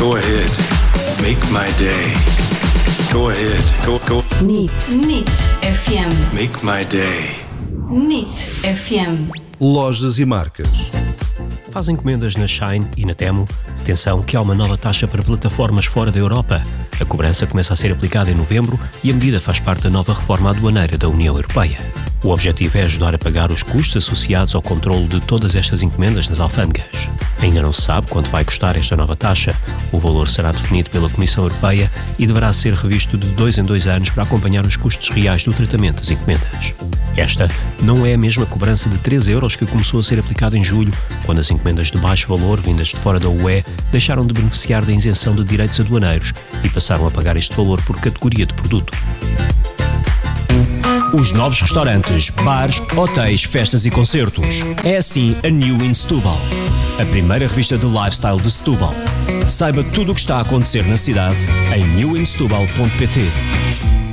Go ahead. Make my day. Go ahead. Go. NIT FM. Make my day. NIT FM. Lojas e marcas. Faz encomendas na Shein e na Temu? Atenção que há uma nova taxa para plataformas fora da Europa. A cobrança começa a ser aplicada em novembro e a medida faz parte da nova reforma aduaneira da União Europeia. O objetivo é ajudar a pagar os custos associados ao controlo de todas estas encomendas nas alfândegas. Ainda não se sabe quanto vai custar esta nova taxa. O valor será definido pela Comissão Europeia e deverá ser revisto de 2 em 2 anos para acompanhar os custos reais do tratamento das encomendas. Esta não é a mesma cobrança de 3 euros que começou a ser aplicada em julho, quando as encomendas de baixo valor vindas de fora da UE deixaram de beneficiar da isenção de direitos aduaneiros e passaram a pagar este valor por categoria de produto. Os novos restaurantes, bares, hotéis, festas e concertos. É assim a New in Setúbal, a primeira revista de lifestyle de Setúbal. Saiba tudo o que está a acontecer na cidade em newinsetubal.pt.